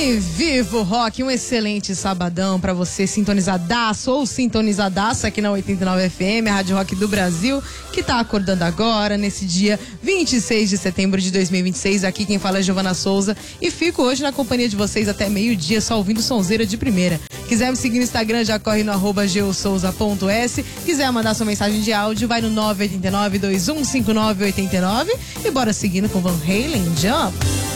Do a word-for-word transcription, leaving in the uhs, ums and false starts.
Em Vivo Rock, um excelente sabadão pra você sintonizadaço ou sintonizadaço aqui na oitenta e nove F M, a Rádio Rock do Brasil, que tá acordando agora, nesse dia vinte e seis de setembro de dois mil e vinte e seis. Aqui quem fala é Giovana Souza e fico hoje na companhia de vocês até meio-dia, só ouvindo sonzeira de primeira. Quiser me seguir no Instagram, já corre no arroba geosouza ponto s. Quiser mandar sua mensagem de áudio, vai no nove oito nove, dois um cinco nove, oito nove e bora seguindo com Van Halen Jump.